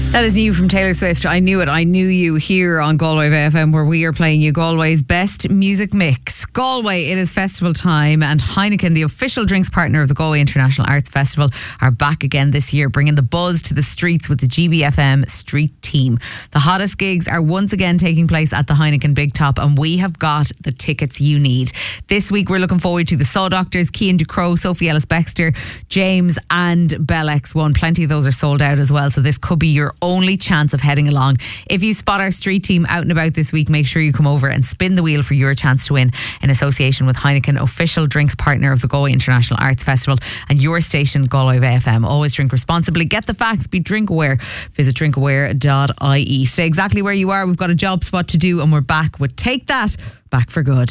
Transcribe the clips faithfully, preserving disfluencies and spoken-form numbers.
That is new from Taylor Swift. I Knew It, I Knew You, here on Galway F M, where we are playing you Galway's best music mix. Galway, it is festival time, and Heineken, the official drinks partner of the Galway International Arts Festival, are back again this year, bringing the buzz to the streets with the G B F M Street Team. The hottest gigs are once again taking place at the Heineken Big Top, and we have got the tickets you need. This week we're looking forward to the Saw Doctors, Cian Ducrot, Sophie Ellis-Bextor, James and Bell X one. Plenty of those are sold out as well, so this could be your only chance of heading along. If you spot our street team out and about this week, make sure you come over and spin the wheel for your chance to win, in association with Heineken, official drinks partner of the Galway International Arts Festival, and your station Galway F M. Always drink responsibly, get the facts, be drink aware. Visit drink aware dot I E. Stay exactly where you are. We've got a job spot to do, and we're back with Take That, back for good.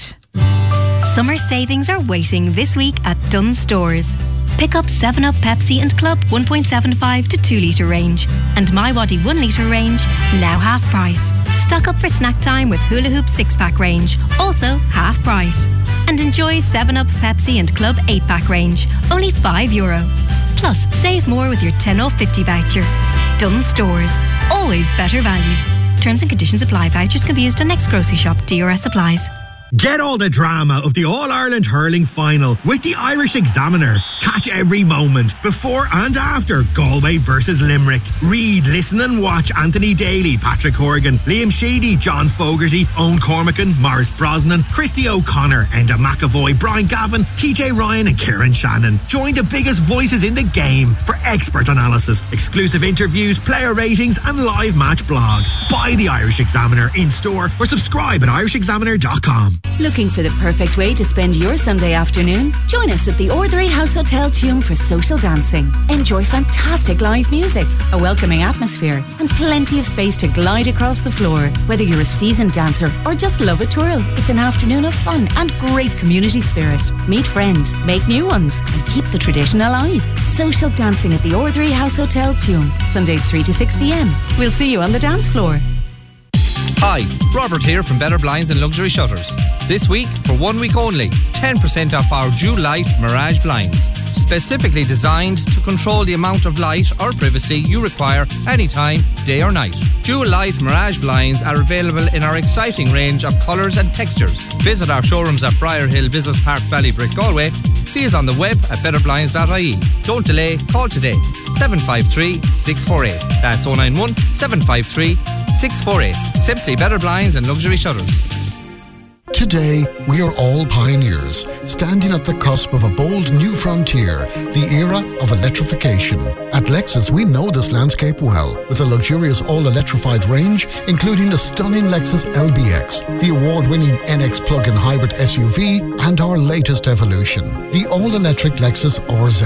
Summer savings are waiting this week at Dunnes Stores. Pick up seven up Pepsi and Club one point seven five to two litre range, and My Waddy one litre range, now half price. Stock up for snack time with Hula Hoop six pack range, also half price. And enjoy seven up Pepsi and Club eight pack range, only five euro. Plus, save more with your ten off fifty voucher. Dunnes Stores, always better value. Terms and conditions apply. Vouchers can be used on next grocery shop. D R S applies. Get all the drama of the All-Ireland Hurling Final with the Irish Examiner. Catch every moment before and after Galway versus Limerick. Read, listen and watch Anthony Daly, Patrick Horgan, Liam Sheedy, John Fogarty, Owen Cormacan, Maurice Brosnan, Christy O'Connor, Enda McAvoy, Brian Gavin, T J Ryan and Kieran Shannon. Join the biggest voices in the game for expert analysis, exclusive interviews, player ratings and live match blog. Buy the Irish Examiner in store or subscribe at irish examiner dot com. Looking for the perfect way to spend your Sunday afternoon? Join us at the Orthery House Hotel Tuam for social dancing. Enjoy fantastic live music, a welcoming atmosphere, and plenty of space to glide across the floor. Whether you're a seasoned dancer or just love a twirl, it's an afternoon of fun and great community spirit. Meet friends, make new ones, and keep the tradition alive. Social dancing at the Orthery House Hotel Tuam, Sundays three to six p.m. We'll see you on the dance floor. Hi, Robert here from Better Blinds and Luxury Shutters. This week, for one week only, ten percent off our Due Light Mirage blinds. Specifically designed to control the amount of light or privacy you require anytime, day or night. Dual Light Mirage blinds are available in our exciting range of colours and textures. Visit our showrooms at Briar Hill Business Park, Ballybrick, Galway. See us on the web at better blinds dot I E. Don't delay, call today. seven five three, six four eight. That's oh nine one, seven five three, six four eight. Simply Better Blinds and Luxury Shutters. Today, we are all pioneers, standing at the cusp of a bold new frontier, the era of electrification. At Lexus, we know this landscape well, with a luxurious all-electrified range, including the stunning Lexus L B X, the award-winning N X plug-in hybrid S U V, and our latest evolution, the all-electric Lexus R Z.